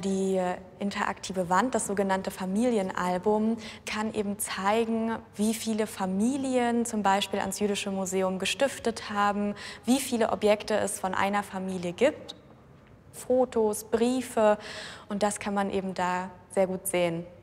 Die interaktive Wand, das sogenannte Familienalbum, kann eben zeigen, wie viele Familien zum Beispiel ans Jüdische Museum gestiftet haben, wie viele Objekte es von einer Familie gibt, Fotos, Briefe, und das kann man eben da sehr gut sehen.